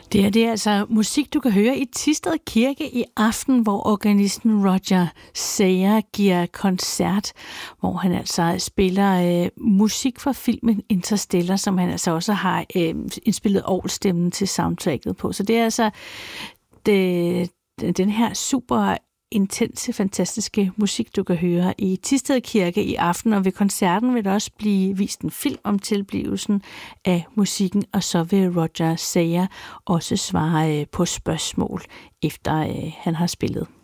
Det er altså musik, du kan høre i Thisted Kirke i aften, hvor organisten Roger Sayer giver koncert, hvor han altså spiller musik fra filmen Interstellar, som han altså også har indspillet orgelstemmen til soundtracket på. Så det er altså den her super intense, fantastiske musik, du kan høre i Thisted Kirke i aften, og ved koncerten vil der også blive vist en film om tilblivelsen af musikken, og så vil Roger Sayer også svare på spørgsmål, efter han har spillet.